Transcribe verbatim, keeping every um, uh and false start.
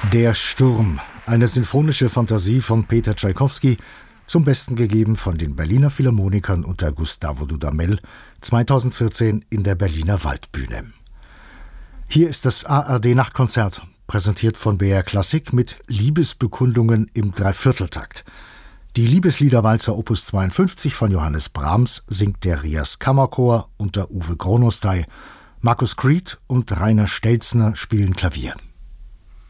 Der Sturm, eine sinfonische Fantasie von Peter Tschaikowski, zum Besten gegeben von den Berliner Philharmonikern unter Gustavo Dudamel, zweitausendvierzehn in der Berliner Waldbühne. Hier ist das A R D-Nachtkonzert, präsentiert von B R Klassik mit Liebesbekundungen im Dreivierteltakt. Die Liebesliederwalzer Opus zweiundfünfzig von Johannes Brahms singt der Rias Kammerchor unter Uwe Gronostai. Markus Creed und Rainer Stelzner spielen Klavier.